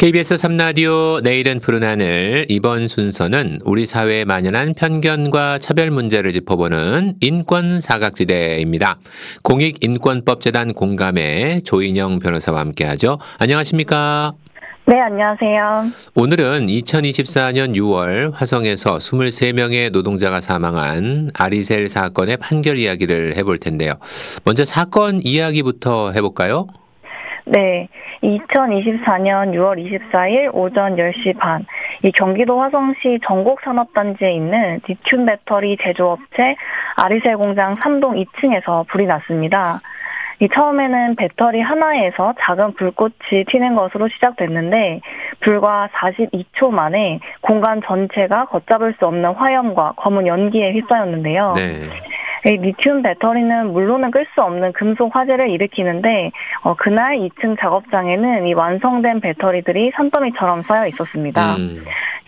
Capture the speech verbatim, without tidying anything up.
케이비에스 삼 라디오 내일은 푸른 하늘. 이번 순서는 우리 사회에 만연한 편견과 차별 문제를 짚어보는 인권 사각지대입니다. 공익인권법재단 공감의 조인영 변호사와 함께하죠. 안녕하십니까? 네, 안녕하세요. 오늘은 이천이십사 년 유월 화성에서 이십삼 명의 노동자가 사망한 아리셀 사건의 판결 이야기를 해볼 텐데요. 먼저 사건 이야기부터 해볼까요? 네, 이천이십사 년 유월 이십사일 오전 열 시 반, 이 경기도 화성시 전곡산업단지에 있는 리튬 배터리 제조업체 아리셀 공장 삼 동 이 층에서 불이 났습니다. 이 처음에는 배터리 하나에서 작은 불꽃이 튀는 것으로 시작됐는데 불과 사십이 초 만에 공간 전체가 걷잡을 수 없는 화염과 검은 연기에 휩싸였는데요. 네. 이 리튬 배터리는 물로는 끌 수 없는 금속 화재를 일으키는데 어, 그날 이 층 작업장에는 이 완성된 배터리들이 산더미처럼 쌓여 있었습니다. 음.